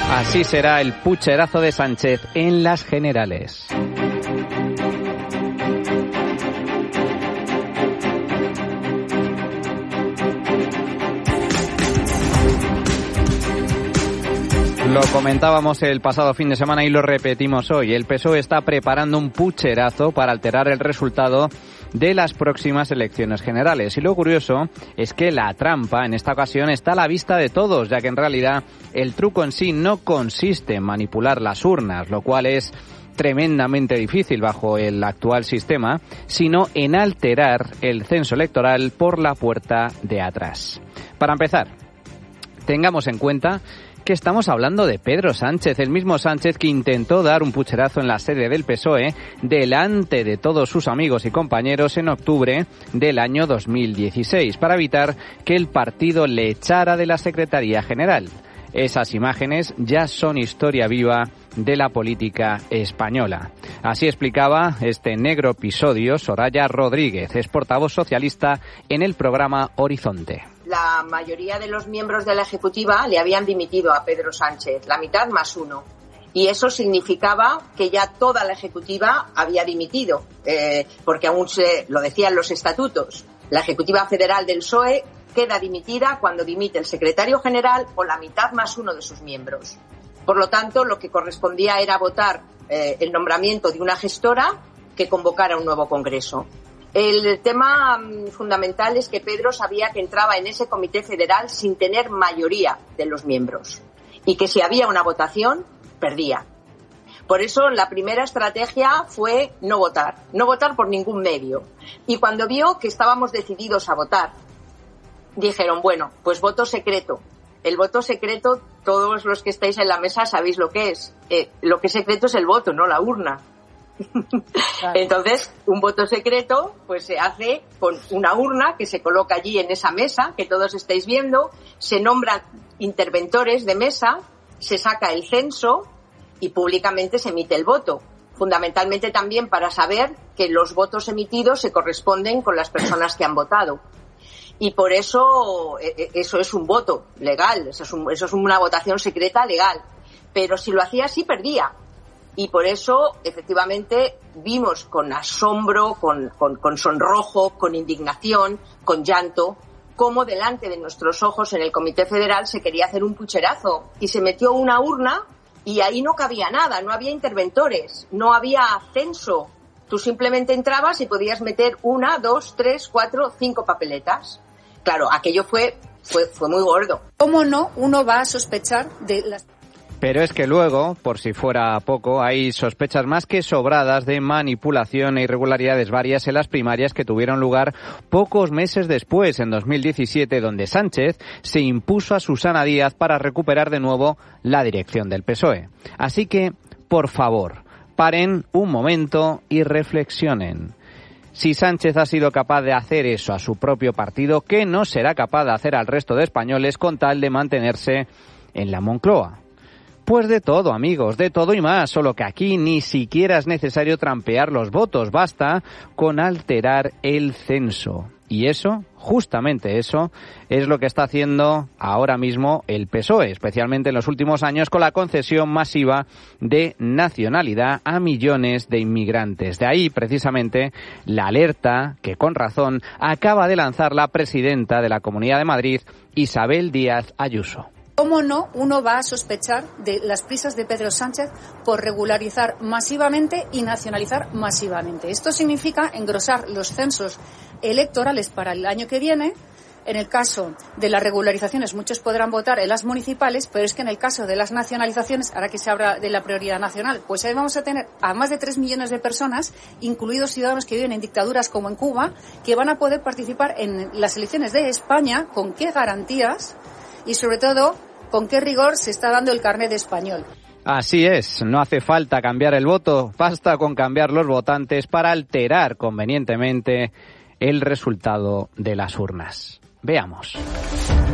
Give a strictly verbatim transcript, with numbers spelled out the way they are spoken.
Así será el pucherazo de Sánchez en las generales. Lo comentábamos el pasado fin de semana y lo repetimos hoy. El P S O E está preparando un pucherazo para alterar el resultado de las próximas elecciones generales. Y lo curioso es que la trampa en esta ocasión está a la vista de todos, ya que en realidad el truco en sí no consiste en manipular las urnas, lo cual es tremendamente difícil bajo el actual sistema, sino en alterar el censo electoral por la puerta de atrás. Para empezar, tengamos en cuenta que estamos hablando de Pedro Sánchez, el mismo Sánchez que intentó dar un pucherazo en la sede del P S O E delante de todos sus amigos y compañeros en octubre del año dos mil dieciséis para evitar que el partido le echara de la Secretaría General. Esas imágenes ya son historia viva de la política española. Así explicaba este negro episodio Soraya Rodríguez, es portavoz socialista en el programa Horizonte. La mayoría de los miembros de la Ejecutiva le habían dimitido a Pedro Sánchez, la mitad más uno. Y eso significaba que ya toda la Ejecutiva había dimitido, eh, porque aún se lo decían los estatutos. La Ejecutiva Federal del P S O E queda dimitida cuando dimite el secretario general o la mitad más uno de sus miembros. Por lo tanto, lo que correspondía era votar eh, el nombramiento de una gestora que convocara un nuevo congreso. El tema um, fundamental es que Pedro sabía que entraba en ese comité federal sin tener mayoría de los miembros y que si había una votación, perdía. Por eso la primera estrategia fue no votar, no votar por ningún medio. Y cuando vio que estábamos decididos a votar, dijeron, bueno, pues voto secreto. El voto secreto, todos los que estáis en la mesa sabéis lo que es. Eh, lo que es secreto es el voto, no la urna. Claro. Entonces, un voto secreto pues se hace con una urna que se coloca allí en esa mesa que todos estáis viendo, se nombran interventores de mesa, se saca el censo y públicamente se emite el voto. Fundamentalmente también para saber que los votos emitidos se corresponden con las personas que han votado. Y por eso eso es un voto legal, eso es, un, eso es una votación secreta legal. Pero si lo hacía así, perdía. Y por eso, efectivamente, vimos con asombro, con, con, con sonrojo, con indignación, con llanto, cómo delante de nuestros ojos en el Comité Federal se quería hacer un pucherazo. Y se metió una urna y ahí no cabía nada, no había interventores, no había censo. Tú simplemente entrabas y podías meter una, dos, tres, cuatro, cinco papeletas. Claro, aquello fue, fue, fue muy gordo. ¿Cómo no uno va a sospechar de las... Pero es que luego, por si fuera poco, hay sospechas más que sobradas de manipulación e irregularidades varias en las primarias que tuvieron lugar pocos meses después, en dos mil diecisiete, donde Sánchez se impuso a Susana Díaz para recuperar de nuevo la dirección del P S O E. Así que, por favor, paren un momento y reflexionen. Si Sánchez ha sido capaz de hacer eso a su propio partido, ¿qué no será capaz de hacer al resto de españoles con tal de mantenerse en la Moncloa? Pues de todo, amigos, de todo y más, solo que aquí ni siquiera es necesario trampear los votos, basta con alterar el censo. Y eso, justamente eso, es lo que está haciendo ahora mismo el P S O E, especialmente en los últimos años con la concesión masiva de nacionalidad a millones de inmigrantes. De ahí, precisamente, la alerta que, con razón, acaba de lanzar la presidenta de la Comunidad de Madrid, Isabel Díaz Ayuso. ¿Cómo no uno va a sospechar de las prisas de Pedro Sánchez por regularizar masivamente y nacionalizar masivamente? Esto significa engrosar los censos electorales para el año que viene. En el caso de las regularizaciones, muchos podrán votar en las municipales, pero es que en el caso de las nacionalizaciones, ahora que se habla de la prioridad nacional, pues ahí vamos a tener a más de tres millones de personas, incluidos ciudadanos que viven en dictaduras como en Cuba, que van a poder participar en las elecciones de España. ¿Con qué garantías? Y sobre todo, ¿con qué rigor se está dando el carnet de español? Así es, no hace falta cambiar el voto, basta con cambiar los votantes para alterar convenientemente el resultado de las urnas. Veamos.